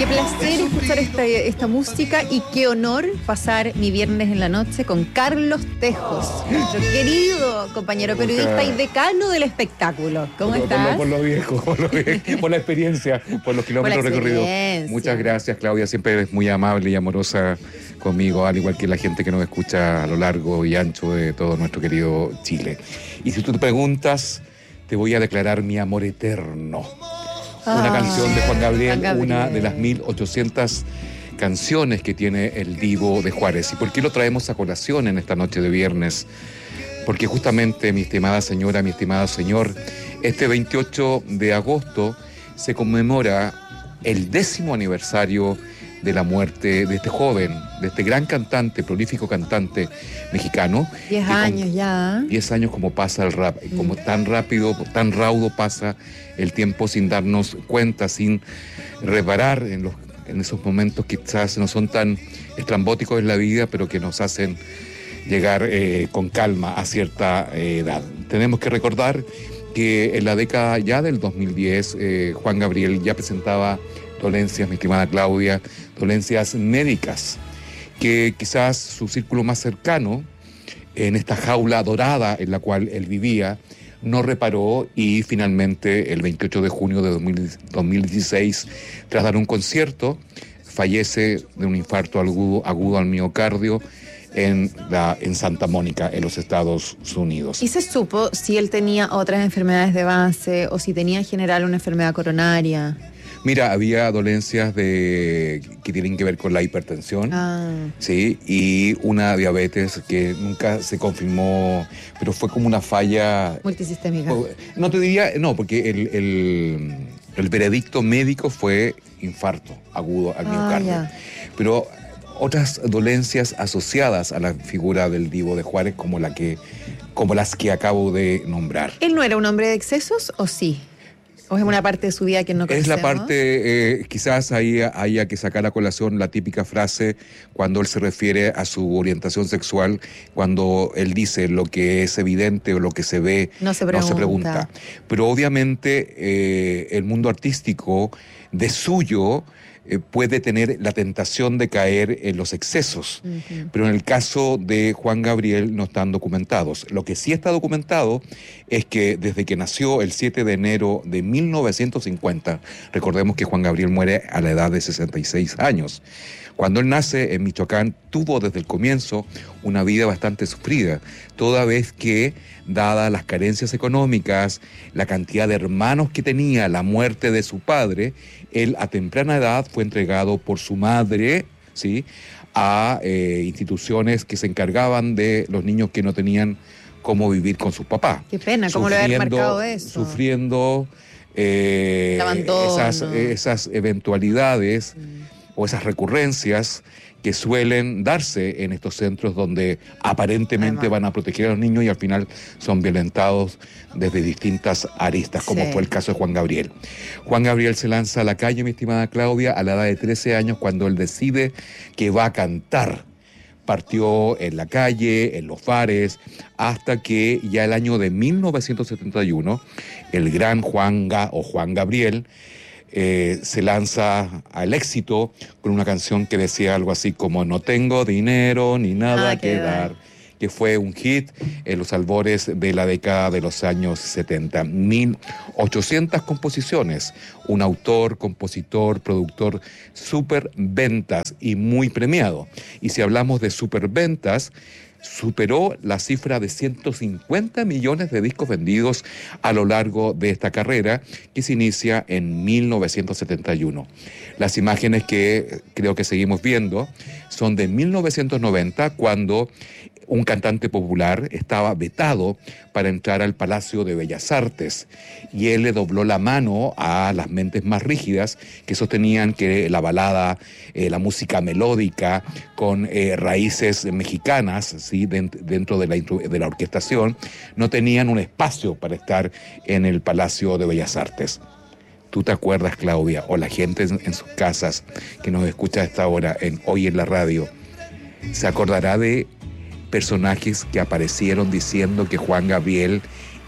placer escuchar esta música y qué honor pasar mi viernes en la noche con Carlos Tejos, nuestro querido compañero periodista y decano del espectáculo. ¿Cómo estás? Por lo viejo, por la experiencia, por los kilómetros recorridos. Muchas gracias, Claudia. Siempre eres muy amable y amorosa conmigo, al igual que la gente que nos escucha a lo largo y ancho de todo nuestro querido Chile. Y si tú te preguntas, te voy a declarar mi amor eterno. Una canción de Juan Gabriel, una de las 1800 canciones que tiene el Divo de Juárez. ¿Y por qué lo traemos a colación en esta noche de viernes? Porque justamente, mi estimada señora, mi estimado señor, este 28 de agosto se conmemora el 10º aniversario de la muerte de este joven, de este gran cantante, prolífico cantante mexicano. 10 años ya. 10 años como pasa el rap, como tan rápido, tan raudo pasa el tiempo sin darnos cuenta, sin reparar en esos momentos que quizás no son tan estrambóticos en la vida, pero que nos hacen llegar con calma a cierta edad. Tenemos que recordar que en la década ya del 2010, Juan Gabriel ya presentaba dolencias, mi estimada Claudia, dolencias médicas, que quizás su círculo más cercano, en esta jaula dorada en la cual él vivía, no reparó, y finalmente el 28 de junio de 2016, tras dar un concierto, fallece de un infarto agudo al miocardio en Santa Mónica, en los Estados Unidos. ¿Y se supo si él tenía otras enfermedades de base o si tenía en general una enfermedad coronaria? Mira, había dolencias que tienen que ver con la hipertensión, sí, y una diabetes que nunca se confirmó, pero fue como una falla multisistémica. No te diría, no, porque el veredicto médico fue infarto agudo al miocardio. Pero otras dolencias asociadas a la figura del Divo de Juárez, como las que acabo de nombrar. ¿Él no era un hombre de excesos o sí? ¿O es una parte de su vida que no conocemos? Es la parte, quizás ahí haya que sacar a colación la típica frase cuando él se refiere a su orientación sexual, cuando él dice lo que es evidente o lo que se ve, no se pregunta. Pero obviamente el mundo artístico de suyo puede tener la tentación de caer en los excesos, pero en el caso de Juan Gabriel no están documentados. Lo que sí está documentado es que desde que nació el 7 de enero de 1950, recordemos que Juan Gabriel muere a la edad de 66 años, cuando él nace en Michoacán, tuvo desde el comienzo una vida bastante sufrida, toda vez que, dadas las carencias económicas, la cantidad de hermanos que tenía, la muerte de su padre, él a temprana edad fue entregado por su madre, ¿sí?, a instituciones que se encargaban de los niños que no tenían cómo vivir con sus papás. Qué pena, ¿cómo le había marcado eso? Sufriendo esas eventualidades o esas recurrencias que suelen darse en estos centros donde aparentemente van a proteger a los niños y al final son violentados desde distintas aristas, como fue el caso de Juan Gabriel. Juan Gabriel se lanza a la calle, mi estimada Claudia, a la edad de 13 años, cuando él decide que va a cantar. Partió en la calle, en los bares, hasta que ya el año de 1971, el gran Juan Gabriel se lanza al éxito con una canción que decía algo así como "No tengo dinero ni nada que dar", que fue un hit en los albores de la década de los años 70. 1800 composiciones, un autor, compositor, productor, superventas y muy premiado. Y si hablamos de superventas, superó la cifra de 150 millones de discos vendidos a lo largo de esta carrera, que se inicia en 1971. Las imágenes que creo que seguimos viendo son de 1990, cuando un cantante popular estaba vetado para entrar al Palacio de Bellas Artes y él le dobló la mano a las mentes más rígidas que sostenían que la balada, la música melódica con raíces mexicanas, ¿sí?, dentro de la orquestación, no tenían un espacio para estar en el Palacio de Bellas Artes. ¿Tú te acuerdas, Claudia, o la gente en sus casas que nos escucha a esta hora hoy en la radio, se acordará de personajes que aparecieron diciendo que Juan Gabriel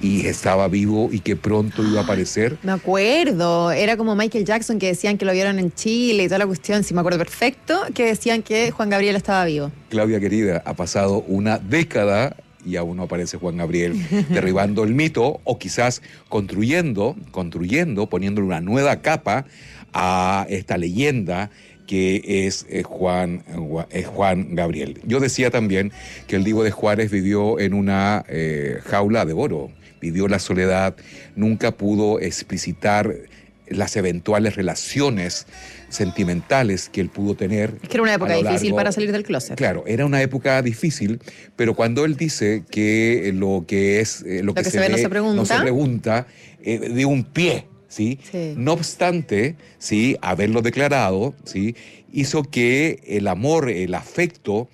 y estaba vivo y que pronto iba a aparecer. Me acuerdo, era como Michael Jackson, que decían que lo vieron en Chile y toda la cuestión, sí me acuerdo perfecto, que decían que Juan Gabriel estaba vivo. Claudia querida, ha pasado una década y aún no aparece Juan Gabriel, derribando el mito o quizás construyendo, poniéndole una nueva capa a esta leyenda que es Juan Gabriel. Yo decía también que el Divo de Juárez vivió en una jaula de oro, vivió la soledad, nunca pudo explicitar las eventuales relaciones sentimentales que él pudo tener. Es que era una época difícil para salir del closet. Claro, era una época difícil, pero cuando él dice que lo que se ve no se pregunta, de un pie, ¿sí? Sí. No obstante, ¿sí?, haberlo declarado, ¿sí?, hizo que el amor, el afecto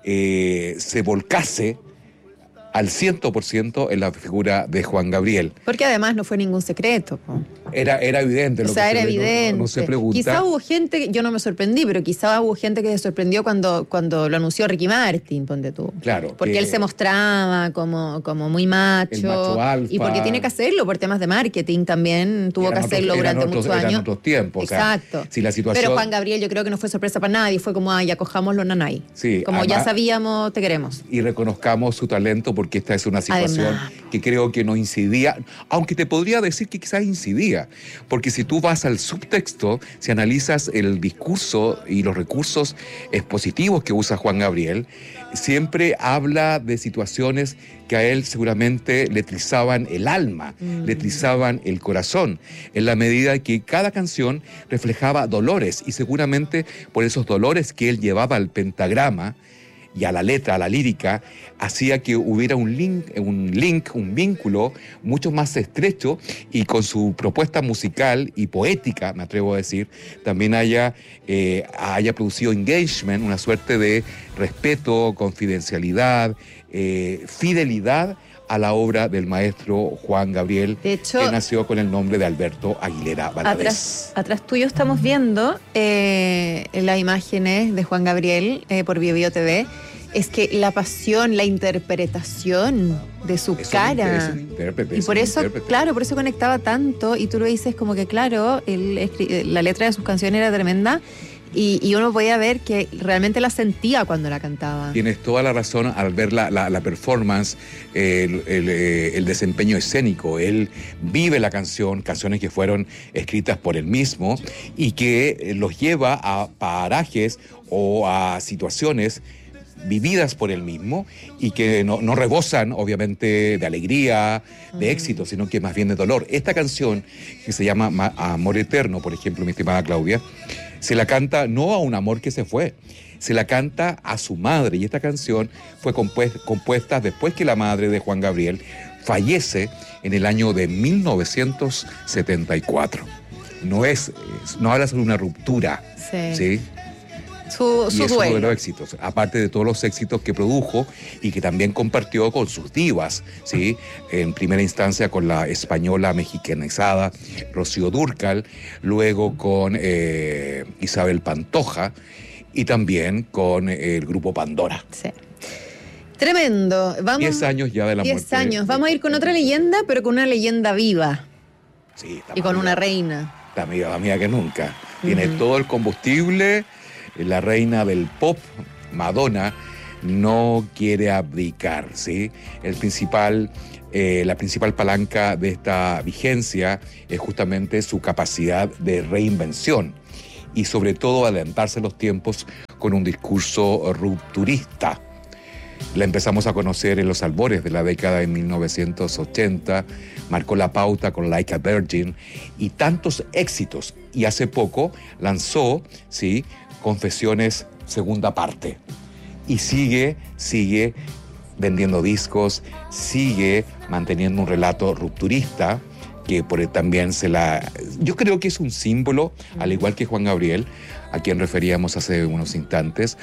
se volcase al 100% en la figura de Juan Gabriel. Porque además no fue ningún secreto. Era evidente. O sea, era evidente. No se pregunta. Quizá hubo gente, yo no me sorprendí, pero quizá hubo gente que se sorprendió cuando lo anunció Ricky Martin, ponte tú. Claro. Porque él se mostraba como muy macho. El macho alfa. Y porque tiene que hacerlo por temas de marketing también. Tuvo que hacerlo durante muchos años. Eran otros tiempos. Exacto. O sea, si la situación... Pero Juan Gabriel yo creo que no fue sorpresa para nadie. Fue como, ya cojámoslo, nanay. Sí, como además, ya sabíamos, te queremos. Y reconozcamos su talento porque esta es una situación que creo que no incidía, aunque te podría decir que quizás incidía, porque si tú vas al subtexto, si analizas el discurso y los recursos expositivos que usa Juan Gabriel, siempre habla de situaciones que a él seguramente le trizaban el alma, le trizaban el corazón, en la medida que cada canción reflejaba dolores, y seguramente por esos dolores que él llevaba al pentagrama y a la letra, a la lírica, hacía que hubiera un vínculo mucho más estrecho, y con su propuesta musical y poética, me atrevo a decir, también haya producido engagement, una suerte de respeto, confidencialidad, fidelidad a la obra del maestro Juan Gabriel, de hecho, que nació con el nombre de Alberto Aguilera Valadez. Atrás tuyo estamos viendo las imágenes de Juan Gabriel por Bio TV. Es que la pasión, la interpretación de su cara. Y por eso, claro, por eso conectaba tanto. Y tú lo dices como que, claro, la letra de sus canciones era tremenda. Y uno podía ver que realmente la sentía cuando la cantaba. Tienes toda la razón al ver la performance, el desempeño escénico. Él vive la canciones que fueron escritas por él mismo y que los lleva a parajes o a situaciones vividas por él mismo y que no rebosan, obviamente, de alegría, de éxito, sino que más bien de dolor. Esta canción, que se llama Amor Eterno, por ejemplo, mi estimada Claudia, se la canta no a un amor que se fue, se la canta a su madre. Y esta canción fue compuesta después que la madre de Juan Gabriel fallece en el año de 1974. No habla sobre una ruptura, ¿sí? Su y es uno duelo. de los éxitos, aparte de todos los éxitos que produjo y que también compartió con sus divas, ¿sí? En primera instancia con la española mexicanizada Rocío Dúrcal, luego con Isabel Pantoja y también con el grupo Pandora. Sí. Tremendo. 10 años ya de la muerte. 10 años. Vamos a ir con otra leyenda, pero con una leyenda viva. Sí, y con una reina. Está más amiga que nunca. Tiene todo el combustible. La reina del pop, Madonna, no quiere abdicar, ¿sí? La principal palanca de esta vigencia es justamente su capacidad de reinvención y sobre todo adelantarse los tiempos con un discurso rupturista. La empezamos a conocer en los albores de la década de 1980, marcó la pauta con Like a Virgin y tantos éxitos. Y hace poco lanzó, ¿sí?, Confesiones, segunda parte. Y sigue vendiendo discos, sigue manteniendo un relato rupturista, que por él también yo creo que es un símbolo, al igual que Juan Gabriel, a quien referíamos hace unos instantes,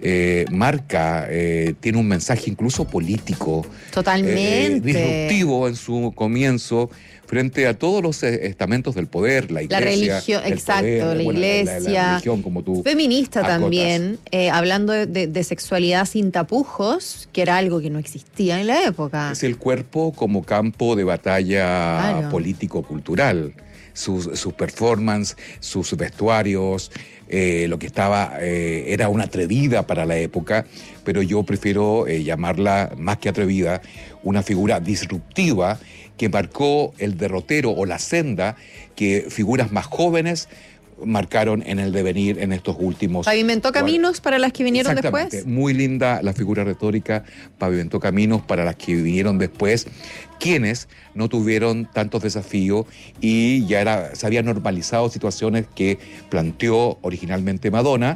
tiene un mensaje incluso político. Totalmente. Disruptivo en su comienzo, frente a todos los estamentos del poder, la iglesia, la religión, exacto, poder, la iglesia, la religión, como tú feminista acotas. También, hablando de sexualidad sin tapujos, que era algo que no existía en la época. Es el cuerpo como campo de batalla político-cultural. Sus performances, sus vestuarios, lo que estaba era una atrevida para la época, pero yo prefiero llamarla, más que atrevida, una figura disruptiva que marcó el derrotero o la senda que figuras más jóvenes marcaron en el devenir en estos últimos... Pavimentó caminos para las que vinieron después. Muy linda la figura retórica, pavimentó caminos para las que vinieron después, quienes no tuvieron tantos desafíos y ya se habían normalizado situaciones que planteó originalmente Madonna,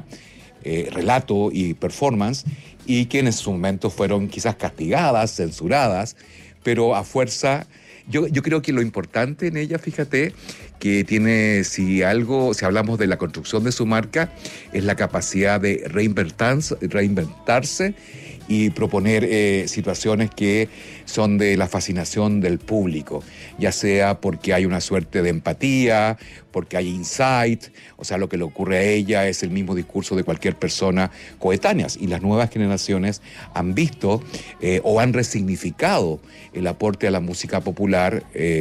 relato y performance, y que en su momento fueron quizás castigadas, censuradas, pero a fuerza... Yo creo que lo importante en ella, fíjate, que tiene, si hablamos de la construcción de su marca, es la capacidad de reinventarse y proponer situaciones que son de la fascinación del público, ya sea porque hay una suerte de empatía, porque hay insight, o sea, lo que le ocurre a ella es el mismo discurso de cualquier persona coetáneas, y las nuevas generaciones han visto o han resignificado el aporte a la música popular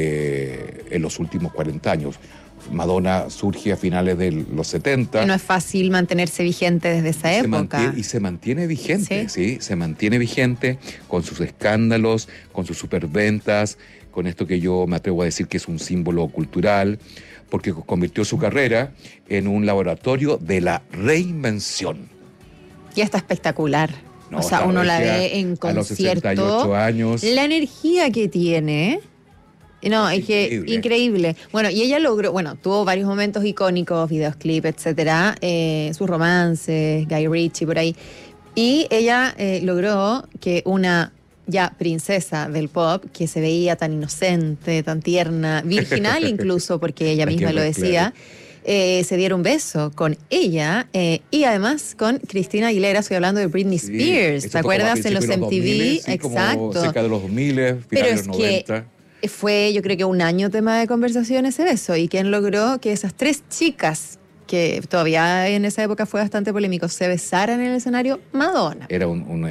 en los últimos 40 años. Madonna surge a finales de los 70. Y no es fácil mantenerse vigente desde esa época. Se mantiene vigente, ¿sí? Se mantiene vigente con sus escándalos, con sus superventas, con esto que yo me atrevo a decir que es un símbolo cultural, porque convirtió su carrera en un laboratorio de la reinvención. Y está espectacular. No, o sea, uno la ve en concierto. A los 68 años. La energía que tiene... No, es que increíble. Bueno, y ella logró, tuvo varios momentos icónicos, videoclip, etcétera, sus romances, Guy Ritchie, por ahí. Y ella logró que una ya princesa del pop, que se veía tan inocente, tan tierna, virginal incluso, porque ella misma lo decía, se diera un beso con ella y además con Cristina Aguilera. Estoy hablando de Britney Spears, ¿te acuerdas? En los MTV, 2000, exacto. Como cerca de los 2000, finales de los 90. Fue, yo creo que un año tema de conversación ese beso. ¿Y quién logró que esas tres chicas, que todavía en esa época fue bastante polémico, se besaran en el escenario? Madonna. Era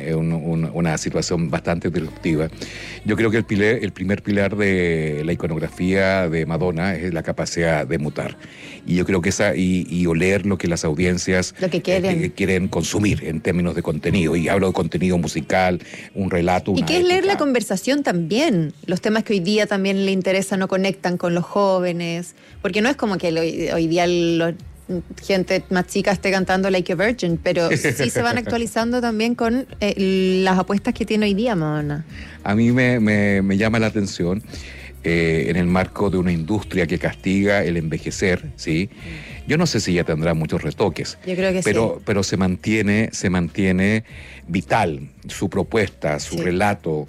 una situación bastante disruptiva. Yo creo que el primer pilar de la iconografía de Madonna es la capacidad de mutar. Y yo creo que y oler lo que las audiencias quieren consumir en términos de contenido. Y hablo de contenido musical, un relato, una y que es leer la conversación también. Los temas que hoy día también le interesan no conectan con los jóvenes. Porque no es como que hoy día gente más chica esté cantando Like a Virgin, pero sí se van actualizando también con las apuestas que tiene hoy día Madonna. A mí me llama la atención en el marco de una industria que castiga el envejecer, ¿sí? Yo no sé si ya tendrá muchos retoques. Yo creo que sí. Pero se mantiene vital su propuesta, su relato.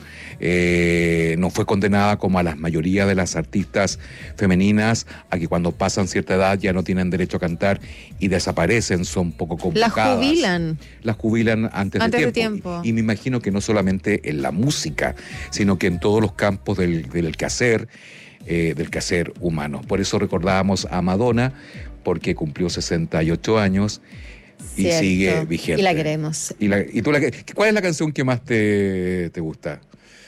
No fue condenada como a la mayoría de las artistas femeninas a que cuando pasan cierta edad ya no tienen derecho a cantar y desaparecen, son poco convocadas. Las jubilan antes de tiempo. Y me imagino que no solamente en la música, sino que en todos los campos del quehacer humano. Por eso recordábamos a Madonna, porque cumplió 68 años y cierto, sigue vigente. Y la queremos. ¿Cuál es la canción que más te gusta?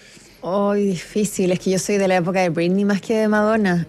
Difícil, es que yo soy de la época de Britney más que de Madonna.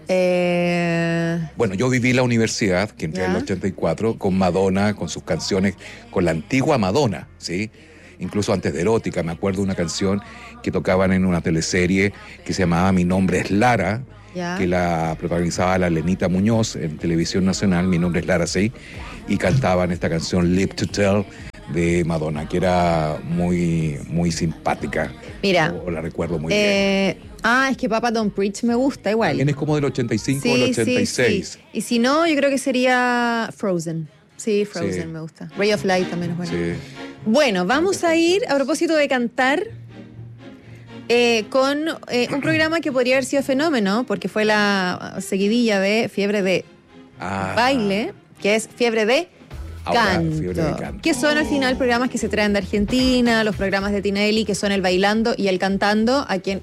Bueno, yo viví la universidad, que entré en el 84, con Madonna, con sus canciones, con la antigua Madonna, ¿sí? Incluso antes de Erótica, me acuerdo de una canción que tocaban en una teleserie que se llamaba Mi nombre es Lara, que la protagonizaba la Lenita Muñoz en Televisión Nacional, Mi nombre es Lara, sí, y cantaban esta canción Live to Tell de Madonna, que era muy, muy simpática. Mira. O la recuerdo muy bien. Es que Papa Don't Preach me gusta igual. También es como del 85 o del 86. Sí. Y si no, yo creo que sería Frozen. Sí, Frozen me gusta. Ray of Light también es bueno. Sí. Bueno, vamos a ir, a propósito de cantar, con un programa que podría haber sido fenómeno, porque fue la seguidilla de Fiebre de Baile, que es Fiebre de Canto, que son al final programas que se traen de Argentina, los programas de Tinelli, que son el bailando y el cantando, a quien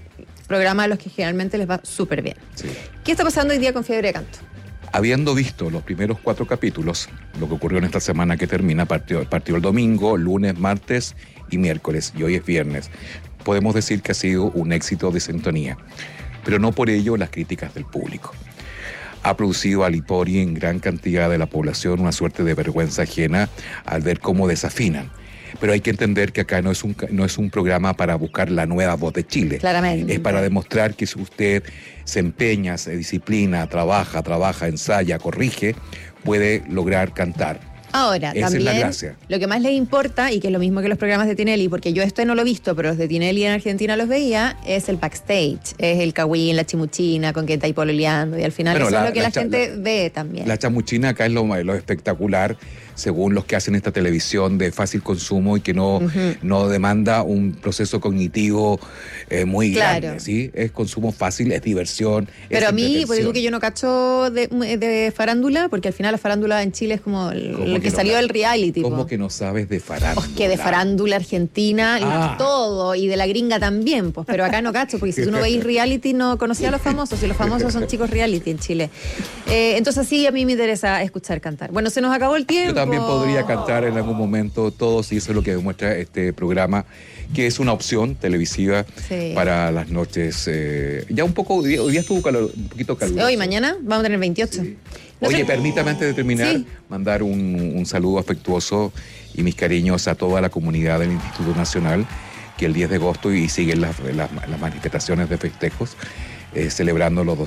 programas a los que generalmente les va súper bien. Sí. ¿Qué está pasando hoy día con Fiebre de Canto? Habiendo visto los primeros 4 capítulos, lo que ocurrió en esta semana que termina, partió el domingo, lunes, martes y miércoles, y hoy es viernes, podemos decir que ha sido un éxito de sintonía, pero no por ello las críticas del público. Ha producido a Lipori en gran cantidad de la población una suerte de vergüenza ajena al ver cómo desafinan. Pero hay que entender que acá no es un programa para buscar la nueva voz de Chile. Claramente. Es para demostrar que si usted se empeña, se disciplina, trabaja, ensaya, corrige, puede lograr cantar. Ahora, esa también es la gracia. Lo que más les importa, y que es lo mismo que los programas de Tinelli, porque yo no lo he visto, pero los de Tinelli en Argentina los veía, es el backstage, es el cagüín, la chimuchina, con que está ahí pololeando, y al final eso es lo que la gente ve también. La chamuchina acá es lo espectacular, según los que hacen esta televisión de fácil consumo y que no demanda un proceso cognitivo muy grande, ¿sí? Es consumo fácil, es diversión. Pero a mí, pues digo que yo no cacho de farándula, porque al final la farándula en Chile es como lo que salió del reality. ¿Cómo que no sabes de farándula? Que de farándula argentina, todo, y de la gringa también, pues, pero acá no cacho, porque si tú no veis reality no conocía a los famosos, y los famosos son chicos reality en Chile. Entonces sí, a mí me interesa escuchar cantar. Bueno, se nos acabó el tiempo. Yo también podría cantar en algún momento todos, y eso es lo que demuestra este programa, que es una opción televisiva para las noches. Ya un poco, hoy día estuvo un poquito caluroso. Hoy, mañana, vamos a tener 28. Sí. Oye, permítame antes de terminar, mandar un saludo afectuoso y mis cariños a toda la comunidad del Instituto Nacional, que el 10 de agosto y siguen las manifestaciones de festejos, celebrando los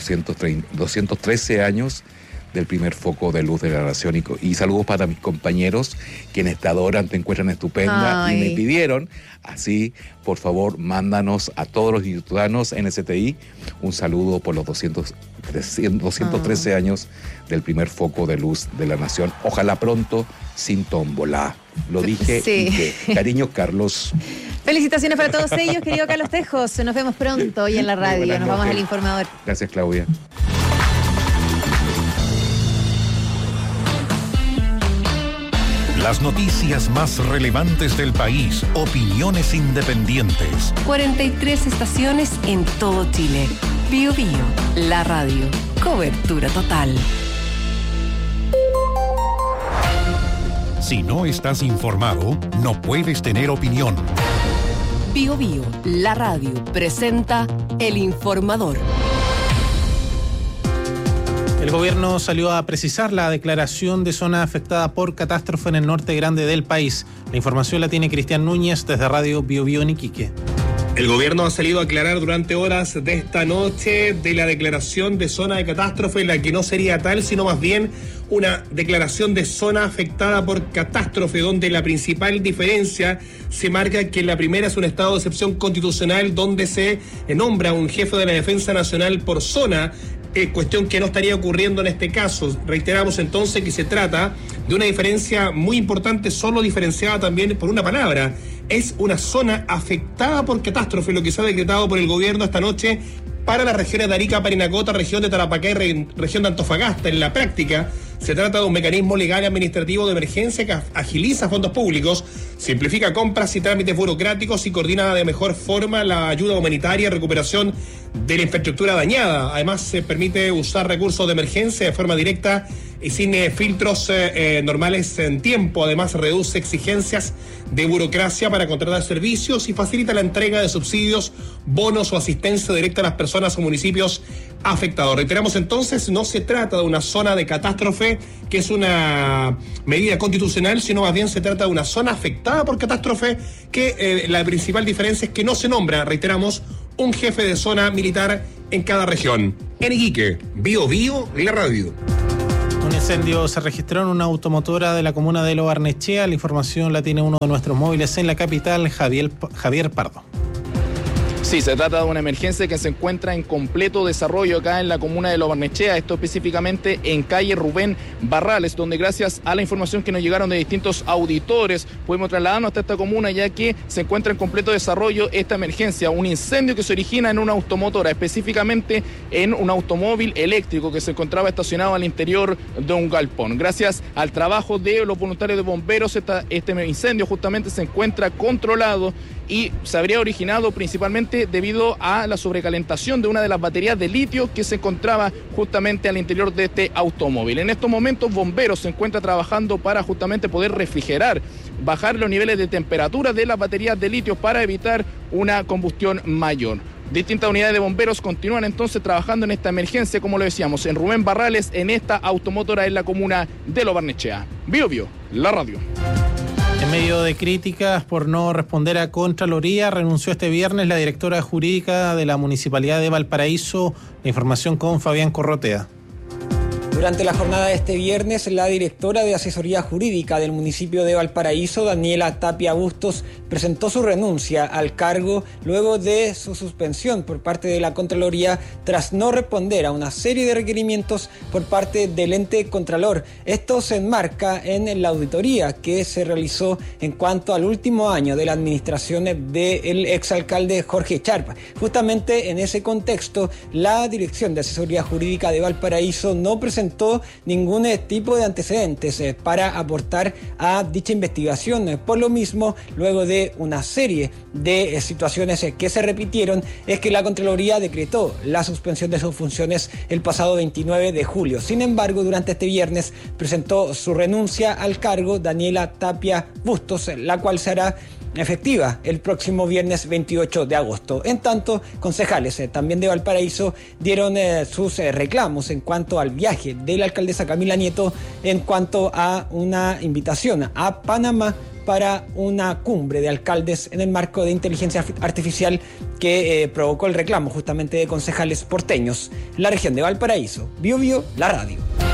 213 años del primer foco de luz de la nación, y saludos para mis compañeros, quienes te adoran, te encuentran estupenda. Y me pidieron, así, por favor, mándanos a todos los institutanos NSTI un saludo por los 213 años del primer foco de luz de la nación. Ojalá pronto, sin tómbola. Lo dije. Cariño, Carlos. Felicitaciones para todos ellos, querido Carlos Tejos. Nos vemos pronto hoy en la radio. Nos vamos al Informador. Gracias, Claudia. Las noticias más relevantes del país, opiniones independientes. 43 estaciones en todo Chile. Bío Bío, la radio. Cobertura total. Si no estás informado, no puedes tener opinión. Bío Bío, la radio, presenta El Informador. El gobierno salió a precisar la declaración de zona afectada por catástrofe en el norte grande del país. La información la tiene Cristian Núñez desde Radio Bío Bío en Iquique. El gobierno ha salido a aclarar durante horas de esta noche de la declaración de zona de catástrofe, la que no sería tal, sino más bien una declaración de zona afectada por catástrofe, donde la principal diferencia se marca que la primera es un estado de excepción constitucional donde se nombra un jefe de la Defensa Nacional por zona, cuestión que no estaría ocurriendo en este caso. Reiteramos entonces que se trata de una diferencia muy importante, solo diferenciada también por una palabra. Es una zona afectada por catástrofe, lo que se ha decretado por el gobierno esta noche para las regiones de Arica, Parinacota, región de Tarapacá y región de Antofagasta. En la práctica, se trata de un mecanismo legal y administrativo de emergencia que agiliza fondos públicos, simplifica compras y trámites burocráticos y coordina de mejor forma la ayuda humanitaria y recuperación de la infraestructura dañada. Además, se permite usar recursos de emergencia de forma directa y sin filtros normales en tiempo. Además, reduce exigencias de burocracia para contratar servicios y facilita la entrega de subsidios, bonos o asistencia directa a las personas o municipios afectados. Reiteramos entonces, no se trata de una zona de catástrofe, que es una medida constitucional, sino más bien se trata de una zona afectada por catástrofe, que la principal diferencia es que no se nombra, reiteramos, un jefe de zona militar en cada región. En Iquique, Bío Bío, la radio. Un incendio se registró en una automotora de la comuna de Lo Barnechea. La información la tiene uno de nuestros móviles en la capital, Javier Pardo. Sí, se trata de una emergencia que se encuentra en completo desarrollo acá en la comuna de Lo Barnechea, esto específicamente en calle Rubén Barrales, donde gracias a la información que nos llegaron de distintos auditores pudimos trasladarnos hasta esta comuna, ya que se encuentra en completo desarrollo esta emergencia, un incendio que se origina en una automotora, específicamente en un automóvil eléctrico que se encontraba estacionado al interior de un galpón. Gracias al trabajo de los voluntarios de bomberos, este incendio justamente se encuentra controlado y se habría originado principalmente justamente debido a la sobrecalentación de una de las baterías de litio que se encontraba justamente al interior de este automóvil. En estos momentos, bomberos se encuentran trabajando para justamente poder refrigerar, bajar los niveles de temperatura de las baterías de litio para evitar una combustión mayor. Distintas unidades de bomberos continúan entonces trabajando en esta emergencia, como lo decíamos, en Rubén Barrales, en esta automotora en la comuna de Lo Barnechea. Bio, la radio. En medio de críticas por no responder a Contraloría, renunció este viernes la directora jurídica de la Municipalidad de Valparaíso. La información con Fabián Corrotea. Durante la jornada de este viernes, la directora de Asesoría Jurídica del municipio de Valparaíso, Daniela Tapia Bustos, presentó su renuncia al cargo luego de su suspensión por parte de la Contraloría tras no responder a una serie de requerimientos por parte del ente Contralor. Esto se enmarca en la auditoría que se realizó en cuanto al último año de la administración del exalcalde Jorge Charpa. Justamente en ese contexto, la Dirección de Asesoría Jurídica de Valparaíso no presentó ningún tipo de antecedentes para aportar a dicha investigación. Por lo mismo, luego de una serie de situaciones que se repitieron, es que la Contraloría decretó la suspensión de sus funciones el pasado 29 de julio. Sin embargo, durante este viernes presentó su renuncia al cargo Daniela Tapia Bustos, la cual se hará efectiva el próximo viernes 28 de agosto. En tanto, concejales también de Valparaíso dieron sus reclamos en cuanto al viaje de la alcaldesa Camila Nieto en cuanto a una invitación a Panamá para una cumbre de alcaldes en el marco de inteligencia artificial que provocó el reclamo justamente de concejales porteños en la región de Valparaíso. Bio, la radio.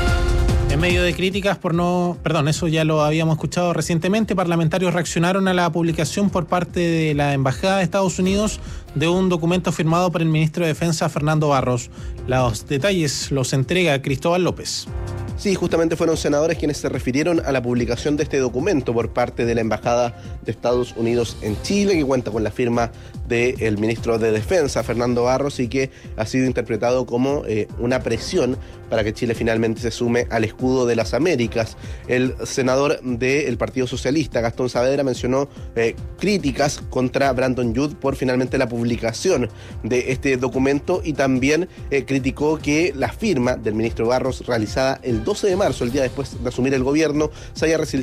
En medio de críticas eso ya lo habíamos escuchado recientemente, parlamentarios reaccionaron a la publicación por parte de la Embajada de Estados Unidos de un documento firmado por el ministro de Defensa, Fernando Barros. Los detalles los entrega Cristóbal López. Sí, justamente fueron senadores quienes se refirieron a la publicación de este documento por parte de la Embajada de Estados Unidos en Chile, que cuenta con la firma del ministro de Defensa, Fernando Barros, y que ha sido interpretado como una presión para que Chile finalmente se sume al escudo de las Américas. El senador del Partido Socialista, Gastón Saavedra, mencionó críticas contra Brandon Youth por finalmente la publicación de este documento y también criticó que la firma del ministro Barros realizada el 12 de marzo, el día después de asumir el gobierno, se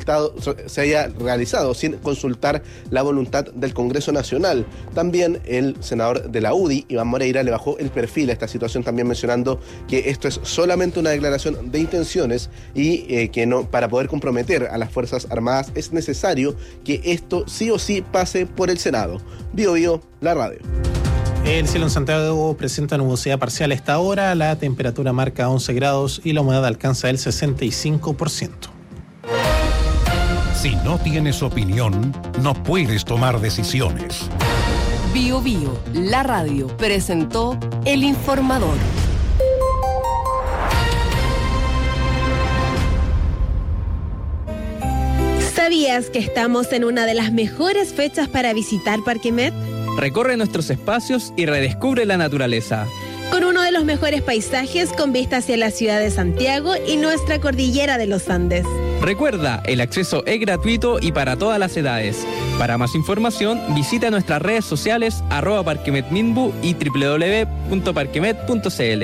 haya realizado sin consultar la voluntad del Congreso Nacional. También el senador de la UDI, Iván Moreira, le bajó el perfil a esta situación, también mencionando que esto es solamente una declaración de intenciones y que no, para poder comprometer a las Fuerzas Armadas es necesario que esto sí o sí pase por el Senado. Bio, la radio. El cielo en Santiago presenta nubosidad parcial a esta hora, la temperatura marca 11 grados y la humedad alcanza el 65%. Si no tienes opinión, no puedes tomar decisiones. Bio, la radio, presentó El Informador. ¿Sabías que estamos en una de las mejores fechas para visitar Parque Met? Recorre nuestros espacios y redescubre la naturaleza. Con uno de los mejores paisajes con vista hacia la ciudad de Santiago y nuestra cordillera de los Andes. Recuerda, el acceso es gratuito y para todas las edades. Para más información, visita nuestras redes sociales @parquemetminbu y www.parquemet.cl.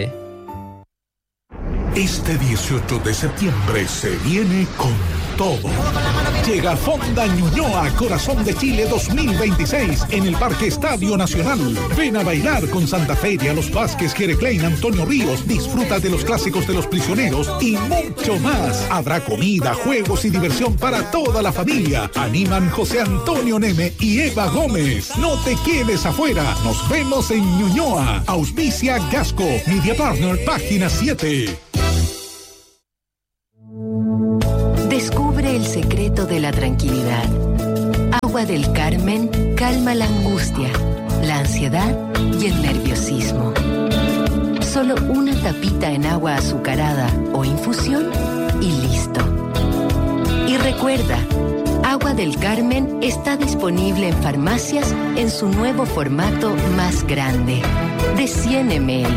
Este 18 de septiembre se viene con todo. Llega Fonda Ñuñoa, Corazón de Chile 2026 en el Parque Estadio Nacional. Ven a bailar con Santa Fe, a Los Vázquez, Jere Klein, Antonio Ríos. Disfruta de los clásicos de los prisioneros y mucho más. Habrá comida, juegos y diversión para toda la familia. Animan José Antonio Neme y Eva Gómez. No te quedes afuera. Nos vemos en Ñuñoa. Auspicia Gasco, Media Partner, Página 7. Descubre el secreto de la tranquilidad. Agua del Carmen calma la angustia, la ansiedad y el nerviosismo. Solo una tapita en agua azucarada o infusión y listo. Y recuerda, Agua del Carmen está disponible en farmacias en su nuevo formato más grande, de 100 ml.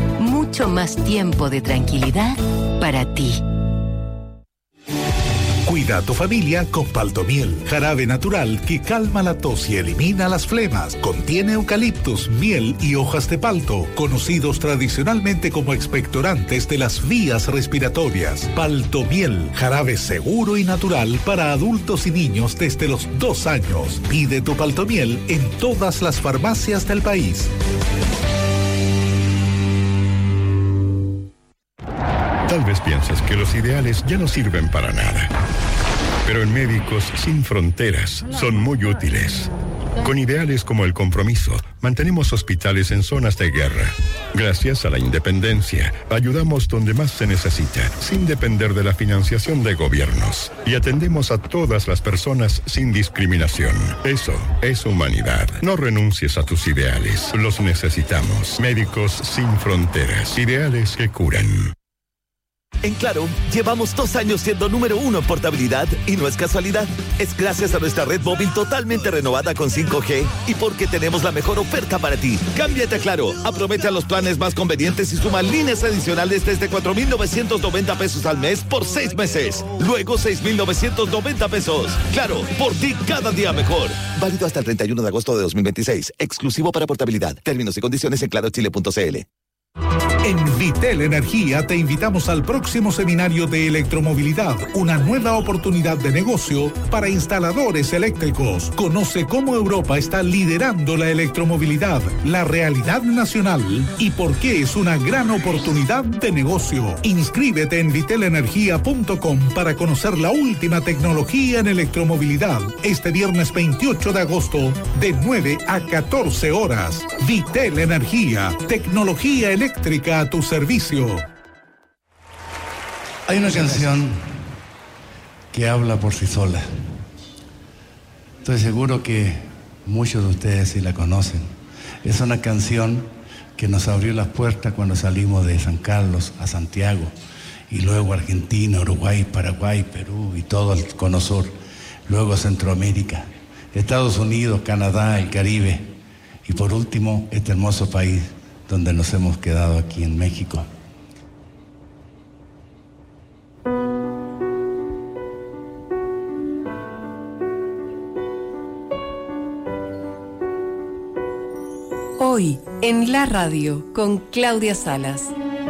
Mucho más tiempo de tranquilidad para ti. Cuida a tu familia con Paltomiel, jarabe natural que calma la tos y elimina las flemas. Contiene eucaliptus, miel y hojas de palto, conocidos tradicionalmente como expectorantes de las vías respiratorias. Paltomiel, jarabe seguro y natural para adultos y niños desde los 2 años. Pide tu Paltomiel en todas las farmacias del país. Tal vez piensas que los ideales ya no sirven para nada. Pero en Médicos Sin Fronteras son muy útiles. Con ideales como el compromiso, mantenemos hospitales en zonas de guerra. Gracias a la independencia, ayudamos donde más se necesita, sin depender de la financiación de gobiernos. Y atendemos a todas las personas sin discriminación. Eso es humanidad. No renuncies a tus ideales. Los necesitamos. Médicos Sin Fronteras. Ideales que curan. En Claro, llevamos 2 años siendo número 1 en portabilidad y no es casualidad. Es gracias a nuestra red móvil totalmente renovada con 5G y porque tenemos la mejor oferta para ti. Cámbiate a Claro, aprovecha los planes más convenientes y suma líneas adicionales desde 4,990 pesos al mes por 6 meses. Luego 6,990 pesos. Claro, por ti cada día mejor. Válido hasta el 31 de agosto de 2026. Exclusivo para portabilidad. Términos y condiciones en clarochile.cl. En Vitel Energía te invitamos al próximo seminario de electromovilidad, una nueva oportunidad de negocio para instaladores eléctricos. Conoce cómo Europa está liderando la electromovilidad, la realidad nacional y por qué es una gran oportunidad de negocio. Inscríbete en vitelenergia.com para conocer la última tecnología en electromovilidad. Este viernes 28 de agosto de 9 a 14 horas. Vitel Energía, tecnología eléctrica a tu servicio. Hay una canción que habla por sí sola. Estoy seguro que muchos de ustedes sí la conocen. Es una canción que nos abrió las puertas cuando salimos de San Carlos a Santiago y luego Argentina, Uruguay, Paraguay, Perú y todo el Cono Sur, luego Centroamérica, Estados Unidos, Canadá, el Caribe y por último este hermoso país donde nos hemos quedado aquí en México. Hoy en la radio con Claudia Salas.